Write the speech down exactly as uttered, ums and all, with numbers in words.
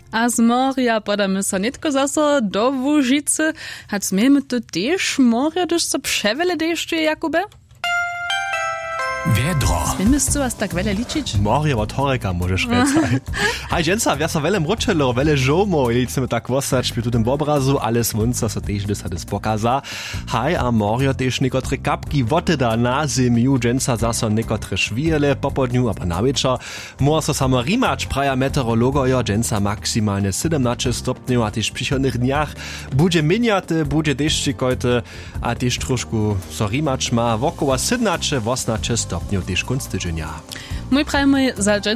A z morja podamy so nitko zaso do Łužice. Hac miejmy tu też morja, gdyż so przewele deszczuje, Jakube? Wiedro. Wiemy z was tak wiele liczyć? Morje od horeka możesz redzać. Hej, dżęca, wia so wele mručelo, wele żomo, jelicimy tak wosać przy tym obrazu, ale słońca so też dysa dys pokaza. Hej, a morje też niekotre kapki woteda na zimiu, dżęca zaso niekotre szwijele, po południu, a na wieczor. Może so samo rimacz, praja meteorologojo, dżęca maksymalnie siedemnaście stopni, a też w przychodnych dniach będzie miniaty, będzie deszczykojty, a też troszkę so rimacz ma wokoło siedemnaście, osiemnaście stopni też kunst tydzienia. Mój prajmy za